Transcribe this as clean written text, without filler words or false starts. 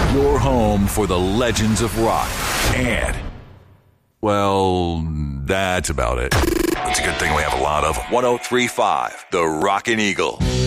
Your home for the legends of rock. And, well, that's about it. It's a good thing we have a lot of 103.5, The Rockin' Eagle.